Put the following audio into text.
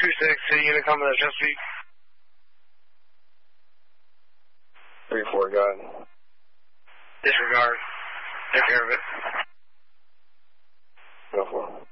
2-6, city unit coming to Chesapeake. 3-4, go ahead. Disregard. Take care of it. Go for it.